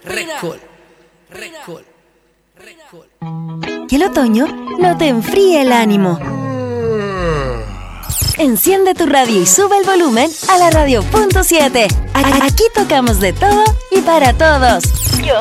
Recol. Que el otoño no te enfríe el ánimo. Enciende tu radio y sube el volumen a la radio.7. Aquí tocamos de todo y para todos.